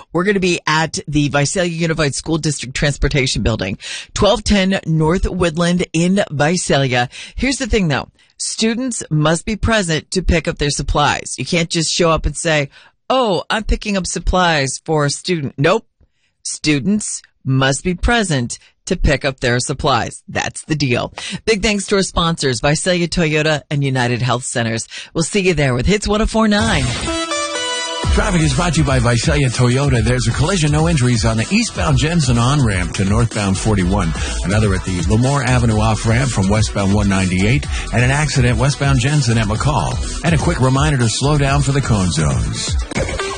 We're going to be at the Visalia Unified School District Transportation Building, 1210 North Woodland in Visalia. Here's the thing, though. Students must be present to pick up their supplies. You can't just show up and say, oh, I'm picking up supplies for a student. Nope. Students must be present to pick up their supplies. That's the deal. Big thanks to our sponsors, Visalia Toyota and United Health Centers. We'll see you there with Hits 104.9. Traffic is brought to you by Visalia Toyota. There's a collision, no injuries on the eastbound Jensen on-ramp to northbound 41. Another at the Lemoore Avenue off-ramp from westbound 198. And an accident westbound Jensen at McCall. And a quick reminder to slow down for the cone zones.